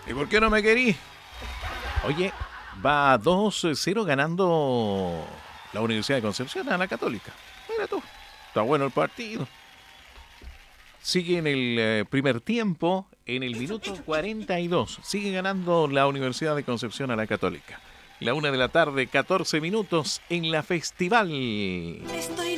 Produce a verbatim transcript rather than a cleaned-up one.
¿Y por qué no me querí? Oye, va dos cero ganando la Universidad de Concepción a la Católica. Mira tú, está bueno el partido. Sigue en el eh, primer tiempo, en el minuto cuarenta y dos. Sigue ganando la Universidad de Concepción a la Católica. La una de la tarde, catorce minutos en la Festival. Estoy